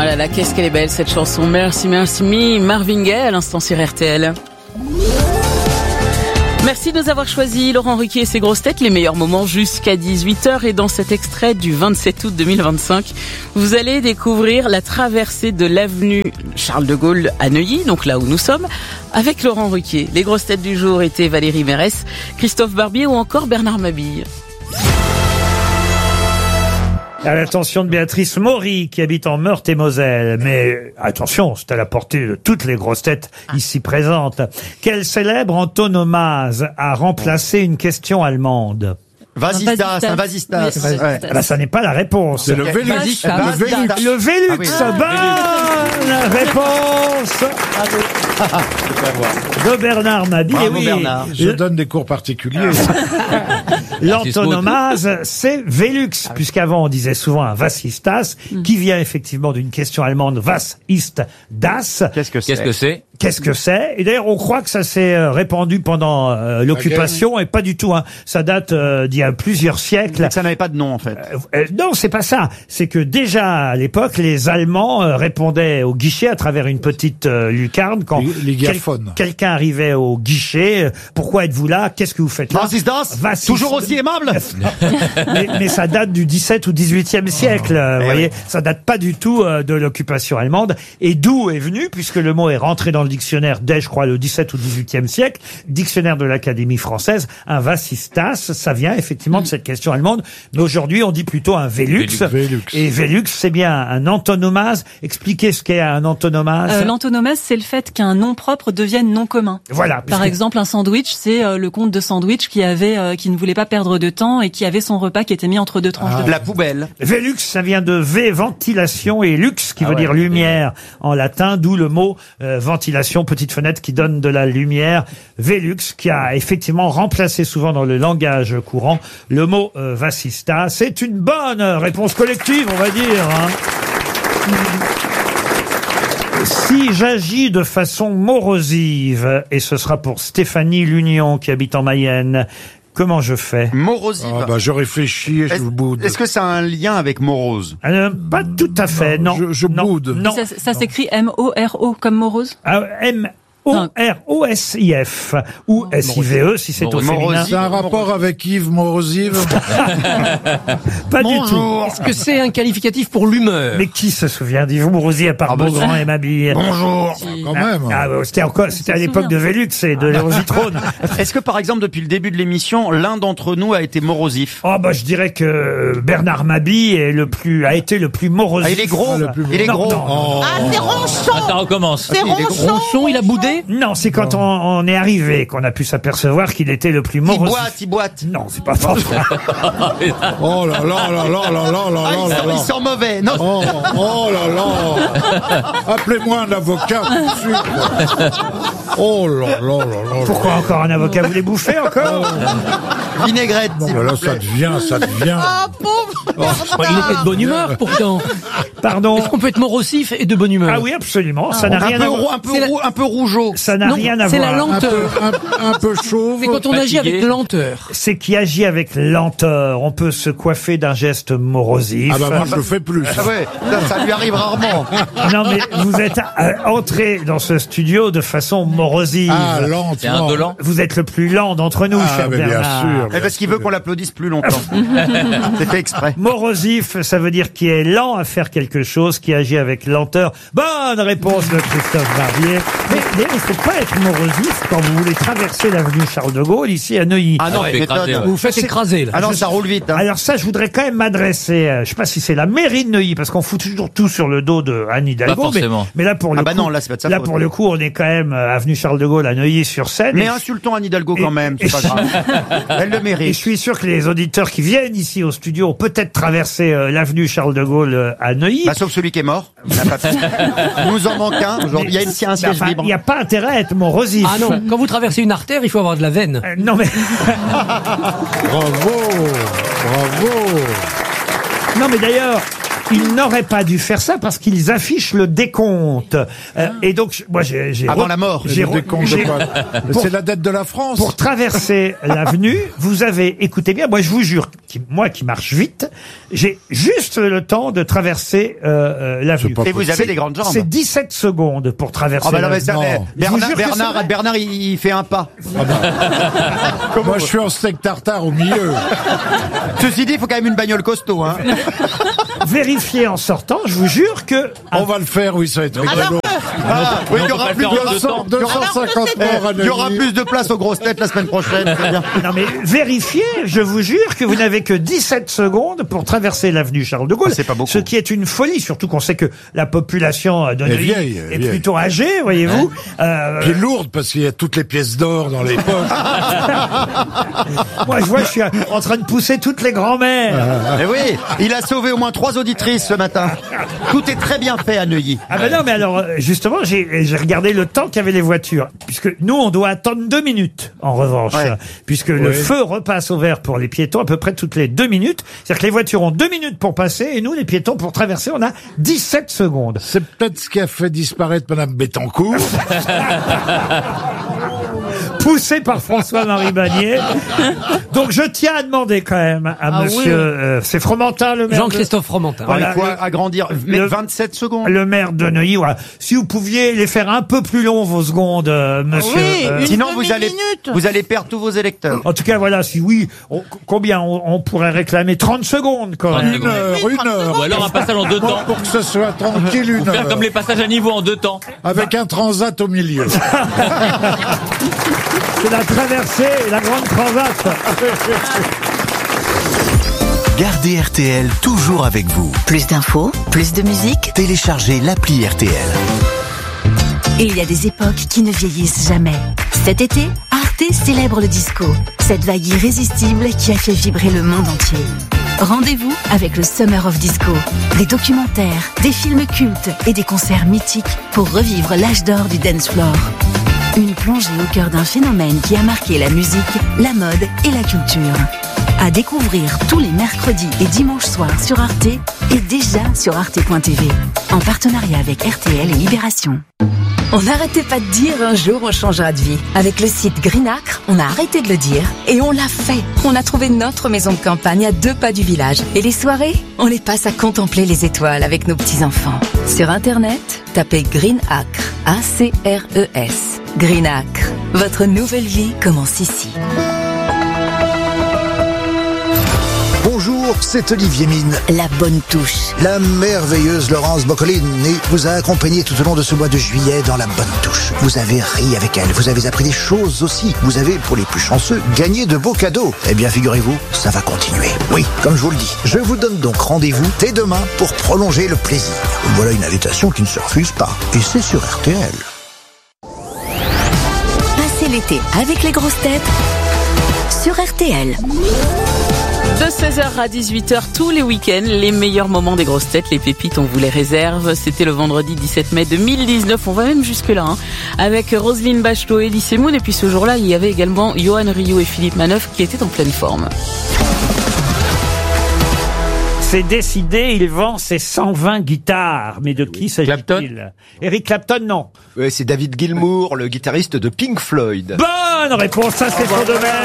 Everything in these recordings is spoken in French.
Ah là là, qu'est-ce qu'elle est belle cette chanson. Merci, merci me. Marvin Gaye à l'instant sur RTL. Merci de nous avoir choisi Laurent Ruquier et ses grosses têtes, les meilleurs moments jusqu'à 18h. Et dans cet extrait du 27 août 2025, vous allez découvrir la traversée de l'avenue Charles de Gaulle à Neuilly, donc là où nous sommes, avec Laurent Ruquier. Les grosses têtes du jour étaient Valérie Mérès, Christophe Barbier ou encore Bernard Mabille. À l'attention de Béatrice Maury, qui habite en Meurthe-et-Moselle. Mais attention, c'est à la portée de toutes les grosses têtes ici présentes. Quelle célèbre antonomase a remplacé une question allemande? Vasistas, un vasistas. Ouais. Ah bah, ça n'est pas la réponse. C'est le Vélux. Le Vélux. Bonne réponse de Bernard Mabille. Bravo, Oui. Bernard. Je donne des cours particuliers. L'antonomase, c'est Vélux, puisqu'avant on disait souvent un Vasistas, qui vient effectivement d'une question allemande, Was ist das? Qu'est-ce que c'est? Qu'est-ce que c'est? Et d'ailleurs, on croit que ça s'est répandu pendant l'occupation, et pas du tout. Hein. Ça date d'il y a plusieurs siècles. Ça n'avait pas de nom, en fait. Non, c'est pas ça. C'est que déjà à l'époque, les Allemands répondaient au guichet à travers une petite lucarne quand les gaffones. Quelqu'un arrivait au guichet. Pourquoi êtes-vous là? Qu'est-ce que vous faites là? Was ist das? Toujours aussi aimable. mais ça date du 17 ou 18e siècle. Vous voyez, ça date pas du tout de l'occupation allemande. Et d'où est venu, puisque le mot est rentré dans le dictionnaire dès, je crois, le 17 ou 18e siècle, dictionnaire de l'Académie française, un Vasistas, ça vient effectivement de cette question allemande. Mais aujourd'hui, on dit plutôt un Vélux. Et Vélux, c'est bien un antonomase. Expliquez ce qu'est un antonomase. L'antonomase, c'est le fait qu'un nom propre devienne nom commun. Voilà. Par exemple, un sandwich, c'est le comte de sandwich qui ne voulait pas perdre de temps et qui avait son repas qui était mis entre deux tranches de pain. La poubelle. Vélux, ça vient de V, ventilation, et lux, qui veut dire lumière en latin, d'où le mot ventilation, petite fenêtre qui donne de la lumière. Vélux, qui a effectivement remplacé souvent dans le langage courant le mot Vasista. C'est une bonne réponse collective, on va dire. Si j'agis de façon morosive, et ce sera pour Stéphanie Lunion qui habite en Mayenne, comment je fais? Morosive. Je réfléchis et je boude. Est-ce que ça a un lien avec morose? Pas tout à fait, non. Je boude. Non. Ça s'écrit M-O-R-O comme morose? M-O-R-O-S-I-F ou S-I-V-E si c'est au féminin. C'est un rapport avec Yves Morosive? Pas du tout. Est-ce que c'est un qualificatif pour l'humeur? Mais qui se souvient d'Yves Morosi à part Beaugrand et Mabille? Bonjour. Quand même. C'était à l'époque de Vélux et de Léon Zitrone. Est-ce que, par exemple, depuis le début de l'émission, l'un d'entre nous a été morosif? Je dirais que Bernard Mabille a été le plus morosif. Il est gros. Il est gros. C'est Ronchon. Ça recommence. C'est Ronchon, il a boudé? Non, c'est quand on est arrivé qu'on a pu s'apercevoir qu'il était le plus morosif. Il boite. Non, c'est pas vrai. Oh là là là là là là là là. Il sent mauvais. Non. Oh là là. Appelez-moi un avocat tout de suite. Oh là là là là. Pourquoi encore un avocat? Vous les bouffez encore? Vinaigrette. Non, mais là, ça devient. Ah, pauvre. Il était de bonne humeur, pourtant. Pardon? Est-ce qu'on peut être morosif et de bonne humeur? Ah oui, absolument. Ça n'a rien à voir. Un peu rougeau. Ça n'a rien à voir. C'est la lenteur. Un peu chauve. C'est quand on agit avec lenteur. C'est qui agit avec lenteur. On peut se coiffer d'un geste morosif. Moi, je le fais plus. Ah ouais, ça lui arrive rarement. Non, mais vous êtes entré dans ce studio de façon morosive. Ah, lente. C'est indolent. Vous êtes le plus lent d'entre nous, cher mais bien Bernard. sûr. Mais parce qu'il veut qu'on l'applaudisse plus longtemps. C'est fait exprès. Morosif, ça veut dire qui est lent à faire quelque chose, qui agit avec lenteur. Bonne réponse de Christophe Barbier. Mais il ne faut pas être morosif quand vous voulez traverser l'avenue Charles de Gaulle, ici à Neuilly. Ah non, Ouais, tu écrasé, m'étonnes. ouais. Vous faites écraser, là. Ah non, ça roule vite. Hein. Alors ça, je voudrais quand même m'adresser, je sais pas si c'est la mairie de Neuilly, parce qu'on fout toujours tout sur le dos de Anne Hidalgo. Pas forcément. Mais là, pour le coup, non, là, c'est pas de sa là, faute. pour le coup, on est quand même avenue Charles de Gaulle à Neuilly-sur-Seine. Mais Et- insultons Anne Hidalgo quand même, c'est et- pas grave. Elle le Et mérite. je suis sûr que les auditeurs qui viennent ici au studio ont peut-être traversé l'avenue Charles de Gaulle à Neuilly. Sauf celui qui est mort. Il n'a pas pu. Il nous en manque un. Aujourd'hui, il y a un siège Enfin, libre. il n'y a pas intérêt à être morosif. Ah non, quand vous traversez une artère, il faut avoir de la veine. Non mais Bravo. non mais d'ailleurs, Ils n'auraient pas dû faire ça parce qu'ils affichent le décompte. Et donc, moi, j'ai Avant la mort. j'ai- Le décompte de j'ai- quoi pour- C'est la dette de la France. Pour traverser l'avenue, vous avez, écoutez bien, moi je vous jure, moi qui marche vite, j'ai juste le temps de traverser l'avenue. C'est pas Et vous avez C'est- des grandes jambes. C'est 17 secondes pour traverser Ah bah non, mais l'avenue. ça, Non. Je vous jure que c'est vrai. Bernard, il fait un pas. Moi, je suis en steak tartare au milieu. Ceci dit, il faut quand même une bagnole costaud. Hein. Vérifiez en sortant, je vous jure que... On va le faire, oui, ça va être rigolo. Oui, il y aura plus de 250 morts à il y aura Neuilly. plus de place aux grosses têtes la semaine prochaine. C'est bien. Non mais vérifiez, je vous jure que vous n'avez que 17 secondes pour traverser l'avenue Charles de Gaulle. C'est pas beaucoup. Ce qui est une folie, surtout qu'on sait que la population de Neuilly vieille, est vieille. plutôt âgée, voyez-vous. Puis lourde parce qu'il y a toutes les pièces d'or dans les poches. Moi je vois, je suis en train de pousser toutes les grand-mères. Mais oui, il a sauvé au moins 3 auditrices ce matin. Tout est très bien fait à Neuilly. Ah ben non, mais alors justement, j'ai regardé le temps qu'avaient les voitures, puisque nous on doit attendre 2 minutes en revanche, Ouais. puisque le feu repasse au vert pour les piétons à peu près toutes les 2 minutes. C'est-à-dire que les voitures ont 2 minutes pour passer et nous les piétons pour traverser on a 17 secondes. C'est peut-être ce qui a fait disparaître Madame Bettencourt. Poussé par François-Marie Bagné. Donc je tiens à demander quand même à monsieur, c'est Fromentin le maire. Jean-Christophe Fromentin. Voilà. Il faut agrandir. Mais le- 27 secondes. Le maire de Neuilly, voilà. Si vous pouviez les faire un peu plus longs vos secondes, monsieur. Oui, une Sinon, vous demi-minute. allez perdre tous vos électeurs. En tout cas, voilà, si oui, combien on pourrait réclamer 30 secondes quand même. Une heure. Ou alors un passage en 2 temps. Pour que ce soit tranquille, une Faire heure. comme les passages à niveau en 2 temps. Avec un transat au milieu. C'est la traversée, la grande transat. Gardez RTL toujours avec vous. Plus d'infos, plus de musique. Téléchargez l'appli RTL. Et il y a des époques qui ne vieillissent jamais. Cet été, Arte célèbre le disco. Cette vague irrésistible qui a fait vibrer le monde entier. Rendez-vous avec le Summer of Disco. Des documentaires, des films cultes et des concerts mythiques pour revivre l'âge d'or du dance floor. Une plongée au cœur d'un phénomène qui a marqué la musique, la mode et la culture. À découvrir tous les mercredis et dimanches soirs sur Arte et déjà sur arte.tv. En partenariat avec RTL et Libération. On n'arrêtait pas de dire un jour on changera de vie. Avec le site Greenacre, on a arrêté de le dire et on l'a fait. On a trouvé notre maison de campagne à 2 pas du village. Et les soirées, on les passe à contempler les étoiles avec nos petits-enfants. Sur Internet, tapez Greenacre, A-C-R-E-S. Greenacre, votre nouvelle vie commence ici. Bonjour, c'est Olivier Mine. La bonne touche. La merveilleuse Laurence Boccolini vous a accompagné tout au long de ce mois de juillet dans La Bonne Touche. Vous avez ri avec elle, vous avez appris des choses aussi. Vous avez, pour les plus chanceux, gagné de beaux cadeaux. Eh bien, figurez-vous, ça va continuer. Oui, comme je vous le dis, je vous donne donc rendez-vous dès demain pour prolonger le plaisir. Voilà une invitation qui ne se refuse pas. Et c'est sur RTL. Passez l'été avec les grosses têtes sur RTL. De 16h à 18h tous les week-ends, les meilleurs moments des grosses têtes, les pépites, on vous les réserve. C'était le vendredi 17 mai 2019, on va même jusque-là, hein, avec Roselyne Bachelot et Elie Semoun. Et puis ce jour-là, il y avait également Johan Rioux et Philippe Manœuvre qui étaient en pleine forme. C'est décidé, il vend ses 120 guitares. Mais de qui s'agit-il? Eric Clapton, non. Ouais, c'est David Gilmour, le guitariste de Pink Floyd. Bonne réponse, ça c'est son domaine.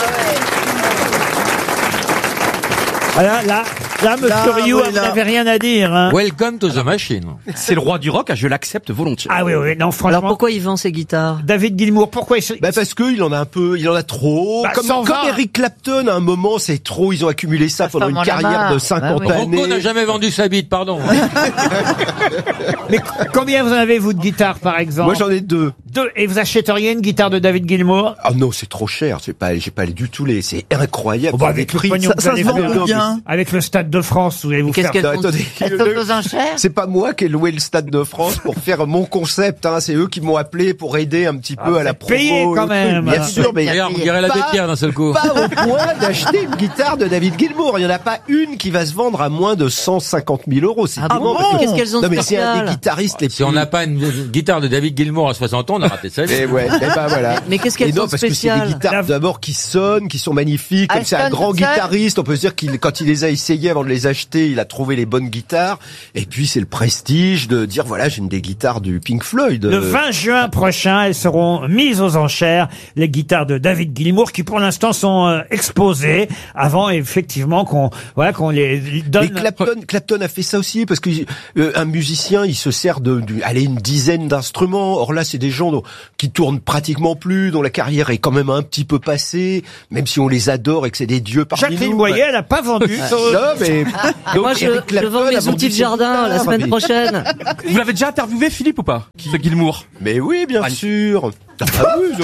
Voilà, là, monsieur Rioux, vous n'avez rien à dire. Hein. Welcome to the machine. C'est le roi du rock, je l'accepte volontiers. Ah oui, non, franchement. Alors pourquoi il vend ses guitares? David Gilmour, pourquoi parce que il en a un peu, il en a trop. Bah, comme 120. Eric Clapton, à un moment, c'est trop, ils ont accumulé ça pendant une carrière de 50 années. Rocco n'a jamais vendu sa bite, pardon. Mais combien vous en avez, vous, de guitares, par exemple? Moi, j'en ai 2. Et vous achèteriez une guitare de David Gilmour? Ah non, c'est trop cher. J'ai pas du tout les, c'est incroyable. Oh, bah, avec le pognon que vous allez faire, avec le Stade de France, vous allez vous faire... Attendez, aux enchères. c'est pas moi qui ai loué le Stade de France pour faire mon concept, hein. C'est eux qui m'ont appelé pour aider un petit peu à la promo. payé quand même. Bien sûr, mais Regarde, on dirait la Pierre d'un seul coup. pas au point d'acheter une guitare de David Gilmour. Il y en a pas une qui va se vendre à moins de 150 000 euros. C'est Ah bon? parce que- Qu'est-ce qu'elles ont de Non, mais c'est un spécial? des guitaristes les plus... Si on n'a pas une guitare de David Gilmour à 60 ans, on n'a pas raté sa vie. Et ouais, et ben voilà. Mais qu'est-ce qu'elles Et non, sont parce que c'est des spéciales guitares d'abord qui sonnent, qui sont magnifiques. Comme c'est un grand guitariste, on peut se dire qu'il, quand il les a essayées avant de les acheter, il a trouvé les bonnes guitares. Et puis c'est le prestige de dire voilà, j'ai des guitares du Pink Floyd. Le 20 juin prochain, elles seront mises aux enchères, les guitares de David Gilmour, qui pour l'instant sont exposées, avant effectivement qu'on les donne. Mais Clapton a fait ça aussi, parce que un musicien, il se sert une dizaine d'instruments. Or là, c'est des gens qui tournent pratiquement plus, dont la carrière est quand même un petit peu passée, même si on les adore et que c'est des dieux parmi nous. Jacqueline Boyer, elle n'a pas vendu. Non, mais donc, moi, je vends mes outils de jardin la semaine prochaine. Vous l'avez déjà interviewé, Philippe, ou pas? De Gilmour. Mais oui, bien sûr. Ah oui,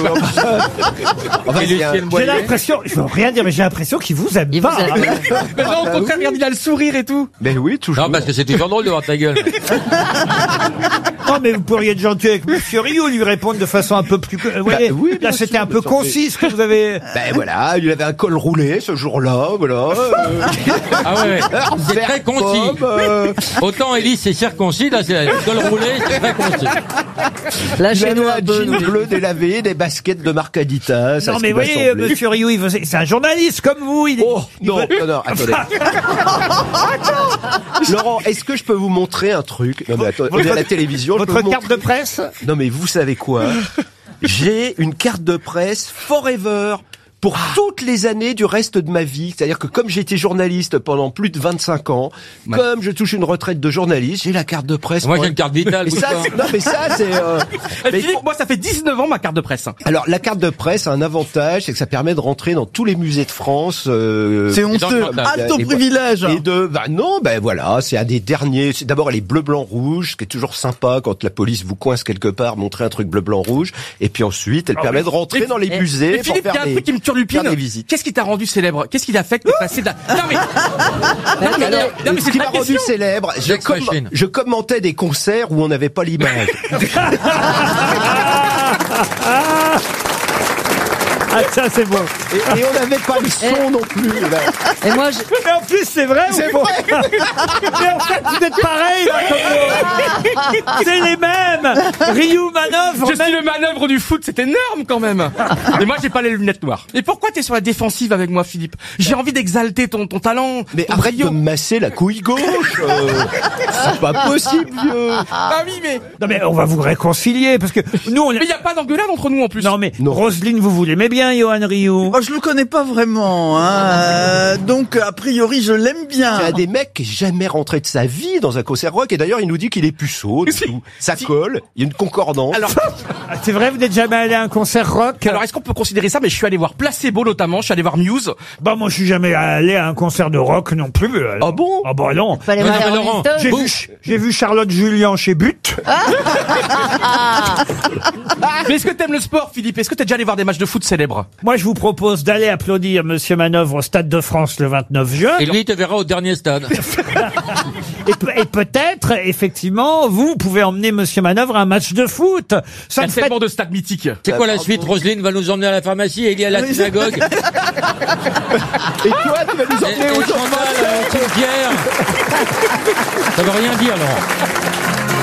j'ai l'impression, je veux rien dire, mais j'ai l'impression qu'il vous aime pas. Mais non, au contraire, regarde, il a le sourire et tout. Mais oui, toujours. Non, parce que c'est toujours drôle de voir ta gueule. Non, mais vous pourriez être gentil avec Monsieur Rioux, lui répondre de façon un peu plus... Vous voyez, oui, là, c'était un peu concis, ce que vous avez... Ben voilà, il avait un col roulé ce jour-là, voilà. Ah ouais, c'est très concis. Autant Elise, c'est circoncis, là, c'est le col roulé, c'est très concis. Là, chez nous, un jean bleu délavé, des baskets de marque Adidas. Non, mais vous voyez, Monsieur Rioux, c'est un journaliste comme vous. Non, attendez. Laurent, est-ce que je peux vous montrer un truc? Non, mais attendez, on est à la télévision. Votre carte de presse? Non, mais vous savez quoi? J'ai une carte de presse Forever. Pour toutes les années du reste de ma vie. C'est-à-dire que comme j'ai été journaliste pendant plus de 25 ans, comme je touche une retraite de journaliste, j'ai la carte de presse. Moi, j'ai une carte vitale. Non, mais ça, c'est... Philippe, moi, ça fait 19 ans ma carte de presse. Alors, la carte de presse a un avantage, c'est que ça permet de rentrer dans tous les musées de France. C'est honteux. Ah, ton privilège. Et voilà, c'est un des derniers. C'est d'abord les bleu, blanc, rouge, ce qui est toujours sympa quand la police vous coince quelque part, montrer un truc bleu, blanc, rouge. Et puis ensuite, elle permet de rentrer dans les musées. Philippe, il y a un truc qui me turlupine. Qu'est-ce qui t'a rendu célèbre? Qu'est-ce qu'il a fait que t'es passé d'un... Non mais... ce qui m'a rendu célèbre, je commentais des concerts où on n'avait pas l'image. Ah, ça, c'est bon. Et on n'avait pas le son non plus. Là. Et moi, mais en plus, c'est vrai. C'est vrai. Mais en fait, vous êtes pareils, là, comme moi. C'est les mêmes. Rioux, manœuvre. Je suis le manœuvre du foot, c'est énorme quand même. Mais moi, j'ai pas les lunettes noires. Et pourquoi t'es sur la défensive avec moi, Philippe? J'ai envie d'exalter ton talent. Mais arrête de me masser la couille gauche. C'est pas possible, vieux. Ah oui, mais... Non, mais on va vous réconcilier, parce que nous, Mais il y a pas d'engueulade entre nous, en plus. Non, mais Roselyne, vous l'aimez bien, Johan Rioux? Moi, je le connais pas vraiment, hein. Donc, a priori, je l'aime bien. C'est un des mecs qui est jamais rentré de sa vie dans un concert rock, et d'ailleurs, il nous dit qu'il est puceau, tout. Ça colle, il y a une concordance. Alors, c'est vrai, vous n'êtes jamais allé à un concert rock? Alors, est-ce qu'on peut considérer ça? Mais je suis allé voir Placebo, notamment, je suis allé voir Muse. Bah, moi, je suis jamais allé à un concert de rock non plus. Ah bon? Ah bah non. Laurent, j'ai vu Charlotte Julien chez But. Mais est-ce que t'aimes le sport, Philippe? Est-ce que t'es déjà allé voir des matchs de foot célèbres? Moi, je vous propose d'aller applaudir Monsieur Manœuvre au Stade de France le 29 juin. Et lui, il te verra au dernier stade. Et peut-être, effectivement, vous pouvez emmener Monsieur Manœuvre à un match de foot. Il y a tellement de stades mythiques. C'est quoi la suite? Roselyne va nous emmener à la pharmacie et il y a la synagogue. Et toi, tu vas nous emmener au journal, Pierre. Ça veut rien dire, Laurent.